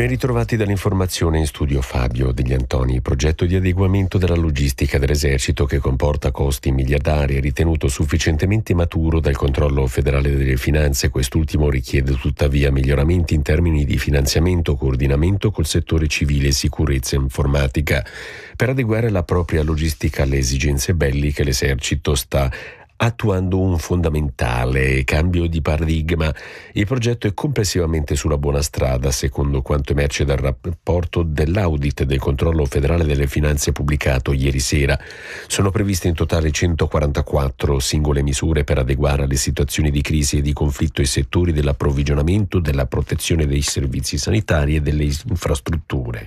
Ben ritrovati dall'informazione, in studio Fabio Degli Antoni. Progetto di adeguamento della logistica dell'esercito che comporta costi miliardari è ritenuto sufficientemente maturo dal controllo federale delle finanze. Quest'ultimo richiede tuttavia miglioramenti in termini di finanziamento, coordinamento col settore civile e sicurezza informatica. Per adeguare la propria logistica alle esigenze belliche, l'esercito sta attuando un fondamentale cambio di paradigma. Il progetto è complessivamente sulla buona strada, secondo quanto emerge dal rapporto dell'audit del controllo federale delle finanze pubblicato ieri sera. Sono previste in totale 144 singole misure per adeguare alle situazioni di crisi e di conflitto i settori dell'approvvigionamento, della protezione dei servizi sanitari e delle infrastrutture.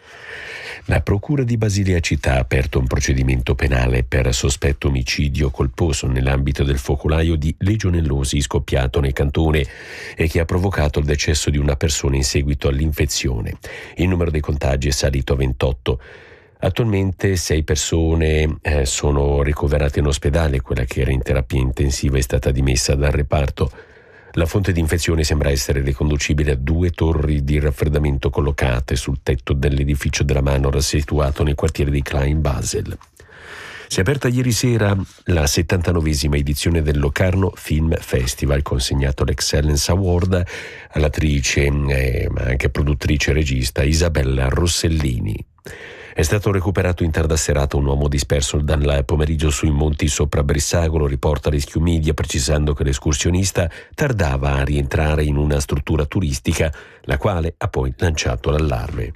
La Procura di Basilea Città ha aperto un procedimento penale per sospetto omicidio colposo nell'ambito del focolaio di legionellosi scoppiato nel cantone e che ha provocato il decesso di una persona in seguito all'infezione. Il numero dei contagi è salito a 28. Attualmente 6 persone sono ricoverate in ospedale, quella che era in terapia intensiva è stata dimessa dal reparto. La fonte di infezione sembra essere riconducibile a 2 torri di raffreddamento collocate sul tetto dell'edificio della Manor situato nel quartiere di Klein Basel. Si è aperta ieri sera la 79esima edizione del Locarno Film Festival, consegnato l'Excellence Award all'attrice ma anche produttrice e regista Isabella Rossellini. È stato recuperato in tarda serata un uomo disperso dal pomeriggio sui monti sopra Brissagolo, riporta Rescue Media, precisando che l'escursionista tardava a rientrare in una struttura turistica, la quale ha poi lanciato l'allarme.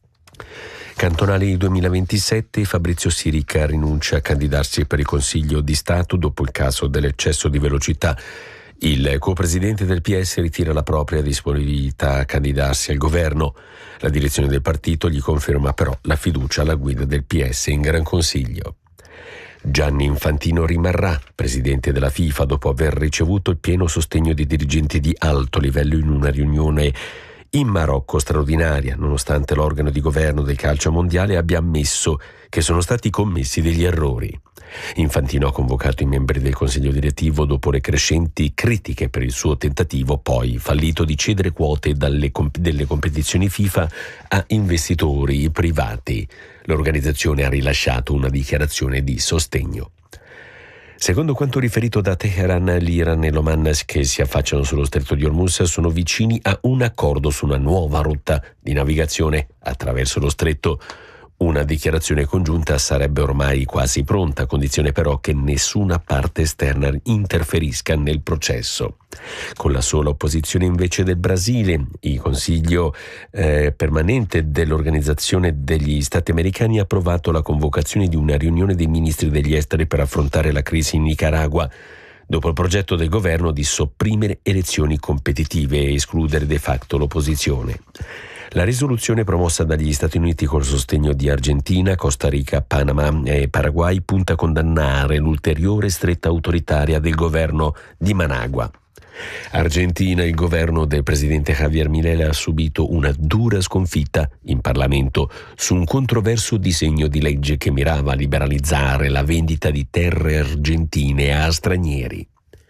Cantonali 2027, Fabrizio Sirica rinuncia a candidarsi per il Consiglio di Stato dopo il caso dell'eccesso di velocità. Il co-presidente del PS ritira la propria disponibilità a candidarsi al governo. La direzione del partito gli conferma però la fiducia alla guida del PS in Gran Consiglio. Gianni Infantino rimarrà presidente della FIFA dopo aver ricevuto il pieno sostegno dei dirigenti di alto livello in una riunione in Marocco straordinaria, nonostante l'organo di governo del calcio mondiale abbia ammesso che sono stati commessi degli errori. Infantino ha convocato i membri del consiglio direttivo dopo le crescenti critiche per il suo tentativo, poi fallito, di cedere quote delle competizioni FIFA a investitori privati. L'organizzazione ha rilasciato una dichiarazione di sostegno. Secondo quanto riferito da Teheran, l'Iran e l'Oman, che si affacciano sullo stretto di Hormuz, sono vicini a un accordo su una nuova rotta di navigazione attraverso lo stretto. Una dichiarazione congiunta sarebbe ormai quasi pronta, a condizione però che nessuna parte esterna interferisca nel processo. Con la sola opposizione invece del Brasile, il Consiglio permanente dell'Organizzazione degli Stati Americani ha approvato la convocazione di una riunione dei ministri degli esteri per affrontare la crisi in Nicaragua, dopo il progetto del governo di sopprimere elezioni competitive e escludere de facto l'opposizione. La risoluzione promossa dagli Stati Uniti col sostegno di Argentina, Costa Rica, Panama e Paraguay punta a condannare l'ulteriore stretta autoritaria del governo di Managua. Argentina, il governo del presidente Javier Milei ha subito una dura sconfitta in Parlamento su un controverso disegno di legge che mirava a liberalizzare la vendita di terre argentine a stranieri.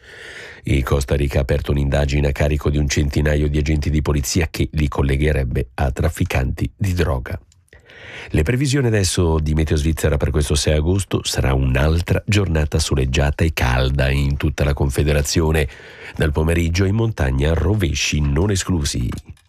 Il Costa Rica ha aperto un'indagine a carico di un centinaio di agenti di polizia che li collegherebbe a trafficanti di droga. Le previsioni adesso di Meteo Svizzera per questo 6 agosto: sarà un'altra giornata soleggiata e calda in tutta la Confederazione. Dal pomeriggio in montagna rovesci non esclusi.